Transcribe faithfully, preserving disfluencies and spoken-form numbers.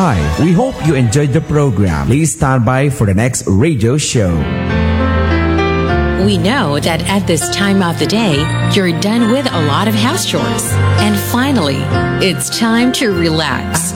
by. We hope you enjoyed the program. Please stand by for the next radio show. We know that at this time of the day, you're done with a lot of house chores. And finally, it's time to relax.